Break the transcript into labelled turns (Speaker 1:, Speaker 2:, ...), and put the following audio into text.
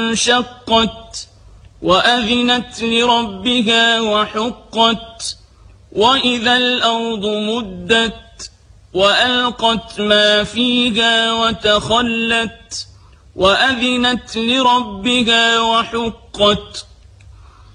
Speaker 1: انشقت وأذنت لربها وحقت وإذا الأرض مدت وألقت ما فيها وتخلت وأذنت لربها وحقت